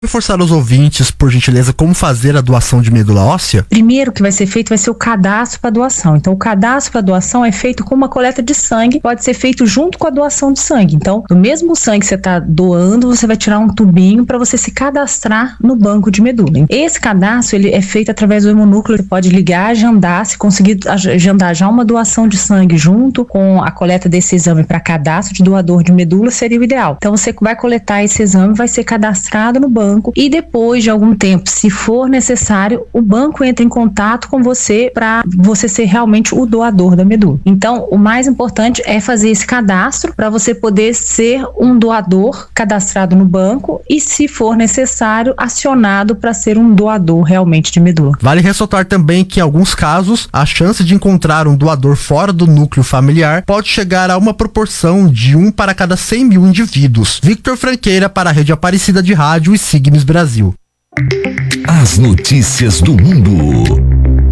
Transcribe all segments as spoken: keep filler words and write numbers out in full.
Reforçar os ouvintes, por gentileza, como fazer a doação de medula óssea? Primeiro que vai ser feito vai ser o cadastro para doação. Então, o cadastro para doação é feito com uma coleta de sangue, pode ser feito junto com a doação de sangue. Então, do mesmo sangue que você está doando, você vai tirar um tubinho para você se cadastrar no banco de medula. Esse cadastro ele é feito através do hemonúcleo, você pode ligar, agendar, se conseguir agendar já uma doação de sangue junto com a coleta desse exame para cadastro de doador de medula, seria o ideal. Então, você vai coletar esse exame, vai ser cadastrado no banco, e depois de algum tempo, se for necessário, o banco entra em contato com você para você ser realmente o doador da medula. Então, o mais importante é fazer esse cadastro para você poder ser um doador cadastrado no banco e, se for necessário, acionado para ser um doador realmente de medula. Vale ressaltar também que, em alguns casos, a chance de encontrar um doador fora do núcleo familiar pode chegar a uma proporção de um para cada cem mil indivíduos. Victor Franqueira para a Rede Aparecida de Rádio e Signes Brasil. As notícias do mundo.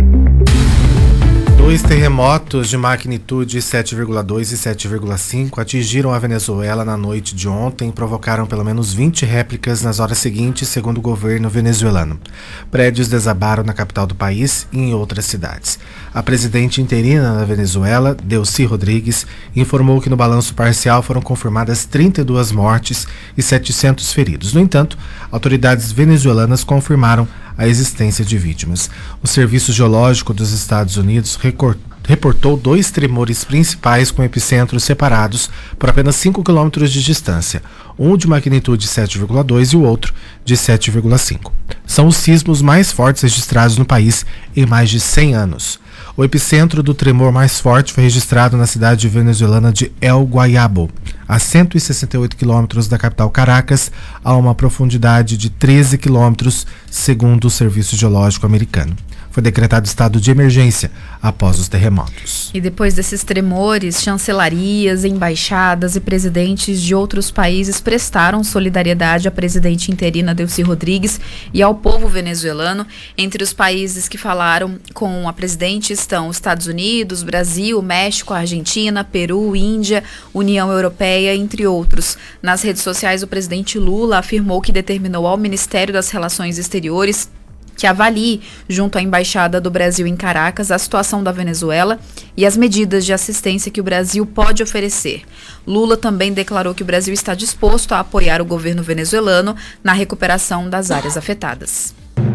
Dois terremotos de magnitude sete vírgula dois e sete vírgula cinco atingiram a Venezuela na noite de ontem e provocaram pelo menos vinte réplicas nas horas seguintes, segundo o governo venezuelano. Prédios desabaram na capital do país e em outras cidades. A presidente interina da Venezuela, Delcy Rodrigues, informou que no balanço parcial foram confirmadas trinta e duas mortes e setecentos feridos. No entanto, autoridades venezuelanas confirmaram a existência de vítimas. O Serviço Geológico dos Estados Unidos reportou dois tremores principais com epicentros separados por apenas cinco quilômetros de distância, um de magnitude sete vírgula dois e o outro de sete vírgula cinco. São os sismos mais fortes registrados no país em mais de cem anos. O epicentro do tremor mais forte foi registrado na cidade venezuelana de El Guayabo, a cento e sessenta e oito quilômetros da capital Caracas, a uma profundidade de treze quilômetros, segundo o Serviço Geológico americano. Foi decretado estado de emergência após os terremotos. E depois desses tremores, chancelarias, embaixadas e presidentes de outros países prestaram solidariedade à presidente interina Delcy Rodrigues e ao povo venezuelano. Entre os países que falaram com a presidente estão os Estados Unidos, Brasil, México, Argentina, Peru, Índia, União Europeia, entre outros. Nas redes sociais, o presidente Lula afirmou que determinou ao Ministério das Relações Exteriores que avalie, junto à Embaixada do Brasil em Caracas, a situação da Venezuela e as medidas de assistência que o Brasil pode oferecer. Lula também declarou que o Brasil está disposto a apoiar o governo venezuelano na recuperação das áreas afetadas.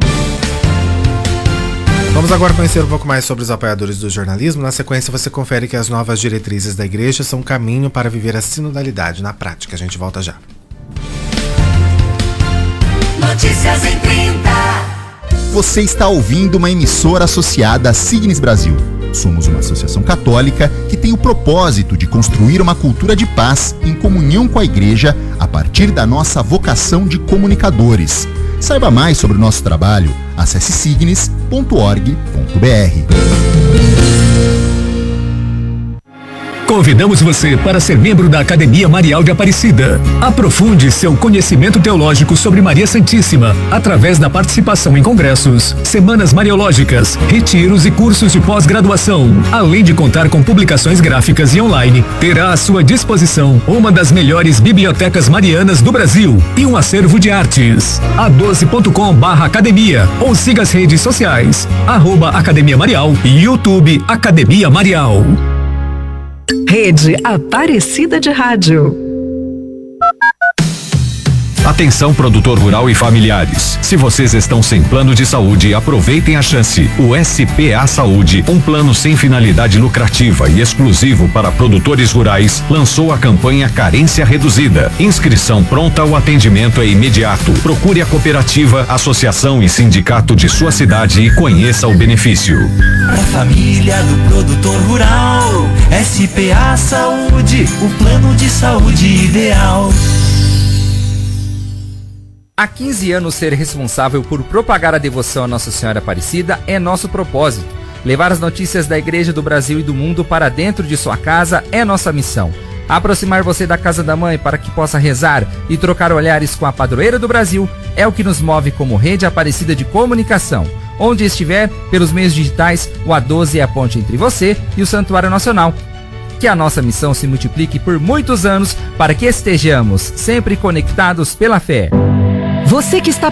Vamos agora conhecer um pouco mais sobre os apoiadores do jornalismo. Na sequência, você confere que as novas diretrizes da igreja são um caminho para viver a sinodalidade na prática. A gente volta já. Notícias em trinta. Você está ouvindo uma emissora associada à Signes Brasil. Somos uma associação católica que tem o propósito de construir uma cultura de paz em comunhão com a igreja a partir da nossa vocação de comunicadores. Saiba mais sobre o nosso trabalho, acesse signes ponto org ponto br. Convidamos você para ser membro da Academia Marial de Aparecida. Aprofunde seu conhecimento teológico sobre Maria Santíssima através da participação em congressos, semanas mariológicas, retiros e cursos de pós-graduação. Além de contar com publicações gráficas e online, terá à sua disposição uma das melhores bibliotecas marianas do Brasil e um acervo de artes. a doze ponto com barra academia ou siga as redes sociais, arroba Academia Marial e YouTube Academia Marial. Rede Aparecida de Rádio. Atenção, produtor rural e familiares. Se vocês estão sem plano de saúde, aproveitem a chance. O S P A Saúde, um plano sem finalidade lucrativa e exclusivo para produtores rurais, lançou a campanha Carência Reduzida. Inscrição pronta, o atendimento é imediato. Procure a cooperativa, associação e sindicato de sua cidade e conheça o benefício. Pra família do produtor rural, S P A Saúde, o plano de saúde ideal. Há quinze anos, ser responsável por propagar a devoção a Nossa Senhora Aparecida é nosso propósito. Levar as notícias da Igreja do Brasil e do mundo para dentro de sua casa é nossa missão. Aproximar você da Casa da Mãe para que possa rezar e trocar olhares com a padroeira do Brasil é o que nos move como Rede Aparecida de Comunicação. Onde estiver, pelos meios digitais, o A doze é a ponte entre você e o Santuário Nacional. Que a nossa missão se multiplique por muitos anos para que estejamos sempre conectados pela fé. Você que está